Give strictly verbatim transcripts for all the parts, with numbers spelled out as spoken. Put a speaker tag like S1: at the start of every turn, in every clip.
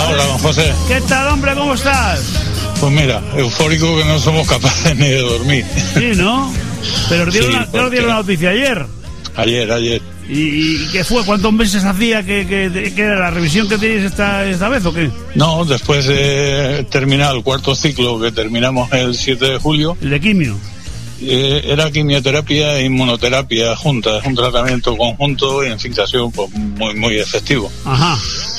S1: Hola, don José.
S2: ¿Qué tal, hombre? ¿Cómo estás?
S1: Pues mira, eufórico que no somos capaces ni de dormir.
S2: Sí, ¿no? Pero os dieron,
S1: Sí,
S2: la,
S1: porque...
S2: os dieron la noticia ayer.
S1: Ayer, ayer.
S2: ¿Y, y qué fue? ¿Cuántos meses hacía que, que, que era la revisión que tenéis esta, esta vez o qué?
S1: No, después de terminar el cuarto ciclo, que terminamos el siete de julio.
S2: ¿El de quimio?
S1: Eh, era quimioterapia e inmunoterapia juntas, un tratamiento conjunto y en fin, que ha sido pues, muy, muy efectivo.
S2: Ajá.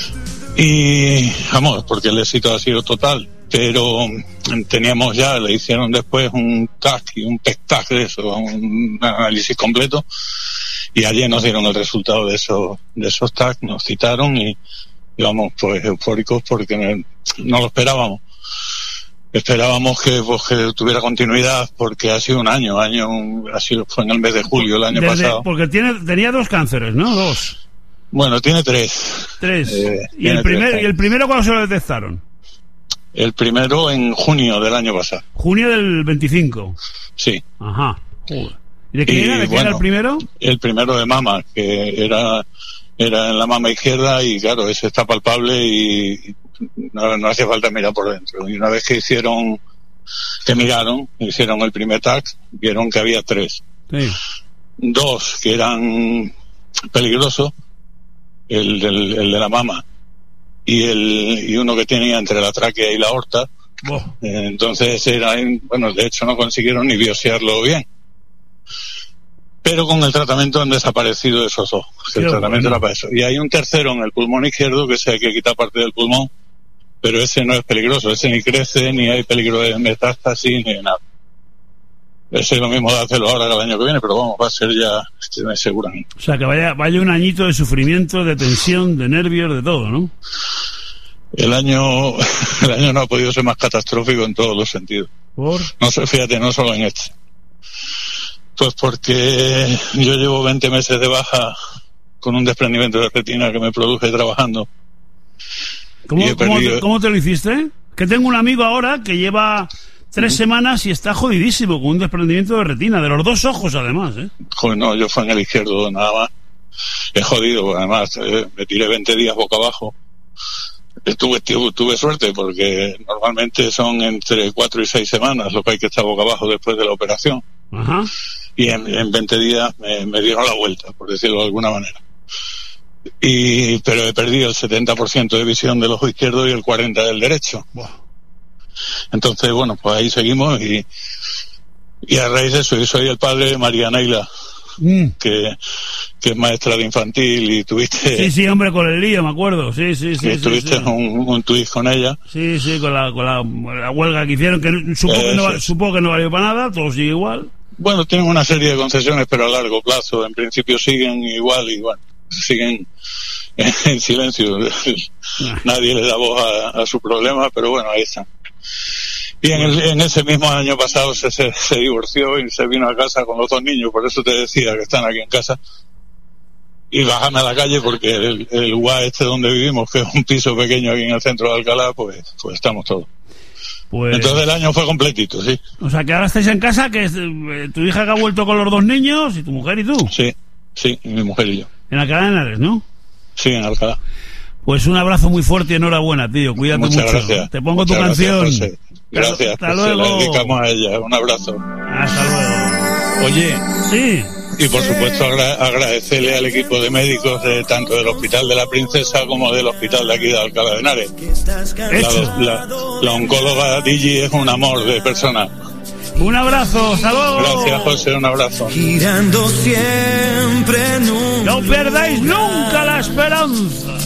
S1: Y, vamos, porque el éxito ha sido total. Pero teníamos ya, le hicieron después un T A C y un P E C-T A C de eso, un análisis completo, y ayer nos dieron el resultado de esos, de esos T A C, nos citaron y íbamos pues eufóricos porque no, no lo esperábamos. Esperábamos que, pues, que tuviera continuidad porque ha sido un año, año ha sido, fue en el mes de julio el año
S2: Desde,
S1: pasado.
S2: Porque tiene, tenía dos cánceres, ¿no? Dos.
S1: Bueno, tiene tres.
S2: Tres.
S1: Eh,
S2: ¿Y, el primer, ¿Y el primero cuándo se lo detectaron?
S1: El primero en junio del año pasado.
S2: Junio del veinticinco.
S1: Sí.
S2: Ajá. Joder. ¿Y de qué,
S1: Y,
S2: era? ¿De qué
S1: bueno,
S2: era el primero?
S1: El primero de mama, que era era en la mama izquierda y claro, ese está palpable y no, no hacía falta mirar por dentro. Y una vez que hicieron, que miraron, hicieron el primer T A C, vieron que había tres.
S2: Sí.
S1: Dos que eran peligrosos, el, del, el de la mama y el y uno que tenía entre la tráquea y la aorta.
S2: Oh.
S1: Eh, entonces era, bueno, de hecho no consiguieron ni biopsiarlo bien. Pero con el tratamiento han desaparecido esos dos. El tratamiento era para eso. Y hay un tercero en el pulmón izquierdo que se hay que quitar parte del pulmón, pero ese no es peligroso, ese ni crece, ni hay peligro de metástasis, ni de nada. Ese es lo mismo de hacerlo ahora que el año que viene, pero vamos, va a ser ya, seguramente.
S2: O sea, que vaya, vaya un añito de sufrimiento, de tensión, de nervios, de todo, ¿no?
S1: El año, el año no ha podido ser más catastrófico en todos los sentidos.
S2: ¿Por?
S1: No sé, fíjate, no solo en este. Pues porque yo llevo veinte meses de baja con un desprendimiento de retina que me produje trabajando.
S2: ¿Cómo,
S1: ¿cómo,
S2: perdido... te, ¿Cómo te lo hiciste? Que tengo un amigo ahora que lleva tres semanas y está jodidísimo con un desprendimiento de retina, de los dos ojos además, ¿eh?
S1: Joder, no, yo fue en el izquierdo nada más. Es jodido, además, eh, me tiré veinte días boca abajo. Tuve, tuve, tuve suerte porque normalmente son entre cuatro y seis semanas lo que hay que estar boca abajo después de la operación.
S2: Ajá.
S1: Y en, en veinte días me, me dieron la vuelta, por decirlo de alguna manera. Y, pero he perdido el setenta por ciento de visión del ojo izquierdo y el cuarenta por ciento del derecho.
S2: Wow.
S1: Entonces, bueno, pues ahí seguimos y, y a raíz de eso, yo soy el padre de María Neila, mm. que, que es maestra de infantil y tuviste...
S2: Sí, sí, hombre, con el lío, me acuerdo, sí, sí, sí.
S1: Que
S2: sí,
S1: tuviste
S2: sí.
S1: Un, un tuit con ella.
S2: Sí, sí, con la, con la, la huelga que hicieron, que supo que, no, supo que no valió para nada, todo sigue igual.
S1: Bueno, tienen una serie de concesiones, pero a largo plazo. En principio siguen igual y bueno, siguen en, en silencio. Nadie le da voz a, a su problema, pero bueno, ahí están. Y en, el, en ese mismo año pasado se, se, se divorció y se vino a casa con los dos niños, por eso te decía que están aquí en casa. Y bajame a la calle porque el, el lugar este donde vivimos, que es un piso pequeño aquí en el centro de Alcalá, pues, pues estamos todos. Pues... Entonces el año fue completito, sí.
S2: O sea, que ahora estáis en casa, que es, eh, tu hija que ha vuelto con los dos niños, y tu mujer y tú.
S1: Sí, sí, mi mujer y yo.
S2: En Alcalá de Henares, ¿no?
S1: Sí, en Alcalá.
S2: Pues un abrazo muy fuerte y enhorabuena, tío. Cuídate
S1: Muchas
S2: mucho.
S1: Gracias.
S2: Te pongo
S1: Muchas
S2: tu
S1: gracias,
S2: canción.
S1: José. Gracias.
S2: Hasta
S1: pues
S2: luego.
S1: Se la dedicamos a ella. Un abrazo.
S2: Hasta luego.
S1: Oye.
S2: Sí.
S1: Y por supuesto agra- agradecerle al equipo de médicos de tanto del Hospital de la Princesa como del Hospital de aquí de Alcalá de Henares. La, la, la oncóloga Digi es un amor de persona.
S2: Un abrazo, hasta luego.
S1: Gracias, José, un abrazo.
S3: Girando siempre nunca.
S2: No perdáis nunca la esperanza.